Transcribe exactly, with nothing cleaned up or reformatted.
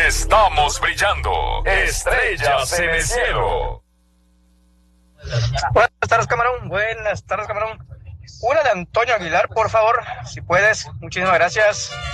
Estamos brillando. Estrellas en el cielo. Buenas tardes, camarón. Buenas tardes, camarón. Una de Antonio Aguilar, por favor, si puedes. Muchísimas gracias.